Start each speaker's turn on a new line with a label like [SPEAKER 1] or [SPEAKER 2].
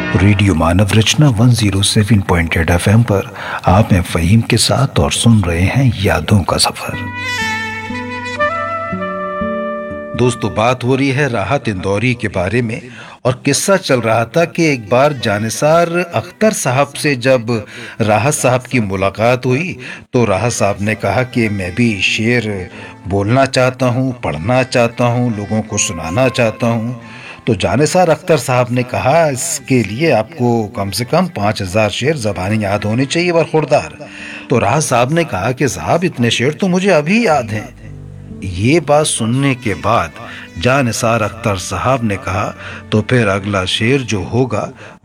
[SPEAKER 1] Radio मानव रचना 107.8 FM पर आप हैं फ़हीम के साथ और सुन रहे हैं यादों का सफर। दोस्तों, बात हो रही है राहत इंदौरी के बारे में। और किस्सा चल रहा था कि एक बार जानिसार अख्तर साहब से जब राहत साहब की मुलाकात हुई तो राहत साहब ने कहा कि मैं भी शेर बोलना चाहता हूँ, पढ़ना चाहता हूँ, लोगों को सुनाना चाहता हूँ। तो जानिसार अख्तर साहब ने कहा इसके लिए आपको कम से कम 5,000 शेर ज़बानी याद होने चाहिए बरखुरदार। तो राहत साहब ने कहा कि साहब इतने शेर तो मुझे अभी याद हैं। ये बात सुनने के बाद जानिसार अख्तर साहब ने कहा तो फिर अगला शेर जो होगा